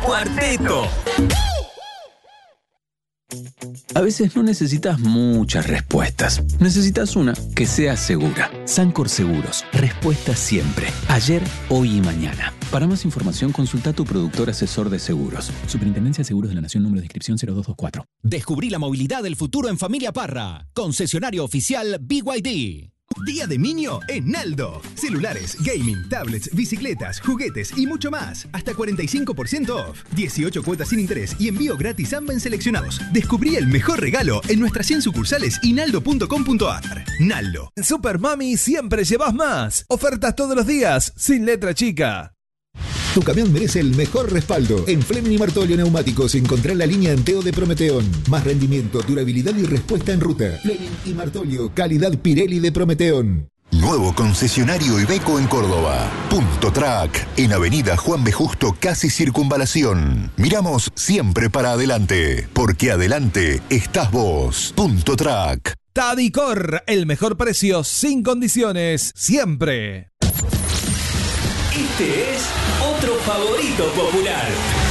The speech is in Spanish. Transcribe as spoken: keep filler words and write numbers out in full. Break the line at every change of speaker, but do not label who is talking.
Cuarteto.
A veces no necesitas muchas respuestas. Necesitas una que sea segura. Sancor Seguros. Respuesta siempre. Ayer, hoy y mañana. Para más información, consulta a tu productor asesor de seguros. Superintendencia de Seguros de la Nación, número de inscripción cero dos dos cuatro.
Descubrí la movilidad del futuro en Familia Parra. Concesionario oficial B Y D.
Día de Minio en Naldo. Celulares, gaming, tablets, bicicletas, juguetes y mucho más. Hasta cuarenta y cinco por ciento off. dieciocho cuotas sin interés y envío gratis AMBA en seleccionados. Descubrí el mejor regalo en nuestras cien sucursales y naldo punto com punto ar. Naldo.
En Super Mami siempre llevas más. Ofertas todos los días, sin letra chica.
Tu camión merece el mejor respaldo. En Fleming y Martolio Neumáticos encontrá la línea Anteo de Prometeón. Más rendimiento, durabilidad y respuesta en ruta. Fleming y Martolio, calidad Pirelli de Prometeón.
Nuevo concesionario Iveco en Córdoba. Punto Track, en Avenida Juan B. Justo, casi Circunvalación. Miramos siempre para adelante, porque adelante estás vos. Punto Track.
Tadicor, el mejor precio sin condiciones, siempre.
Este es otro favorito popular.